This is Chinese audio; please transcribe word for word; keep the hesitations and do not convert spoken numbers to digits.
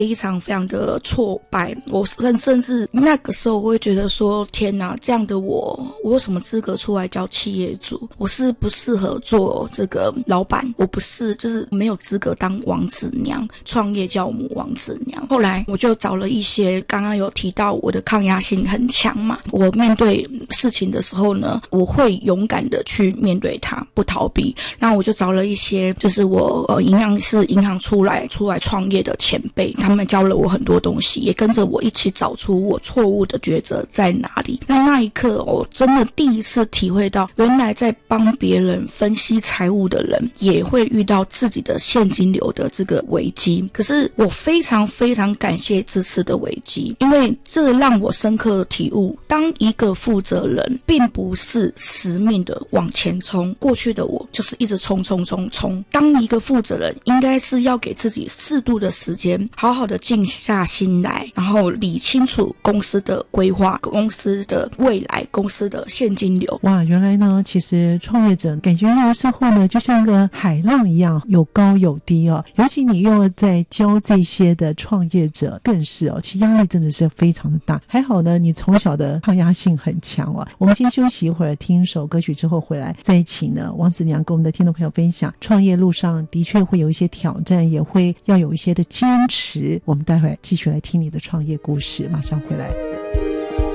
非常非常的挫败。我甚甚至那个时候我会觉得说，天哪，这样的我我有什么资格出来叫企业主？我是不适合做这个老板，我不是就是没有资格当王子娘，创业教母王子娘。后来我就找了一些，刚刚有提到我的抗压性很强嘛，我面对事情的时候呢，我会勇敢的去面对它，不逃避。那我就找了一些就是我呃一样是银行出来出来创业的前辈，他们教了我很多东西，也跟着我一起找出我错误的抉择在哪里。那那一刻我真的第一次体会到，原来在帮别人分析财务的人也会遇到自己的现金流的这个危机。可是我非常非常感谢这次的危机，因为这让我深刻体悟，当一个负责人并不是死命的往前冲，过去的我就是一直冲冲冲冲，当一个负责人应该是要给自己适度的时间，好好的静下心来，然后理清楚公司的规划、公司的未来、公司的现金流。 哇，原来呢其实创业者感觉有时候呢就像个海浪一样，有高有低哦，尤其你又在教这些的创业者更是哦，其实压力真的是非常的大。还好呢你从小的抗压性很强哦。我们先休息一会儿，听首歌曲之后回来再一起呢王子娘跟我们的听众朋友分享，创业路上的确会有一些挑战，也会要有一些的坚持。我们待会儿继续来听你的创业故事，马上回来。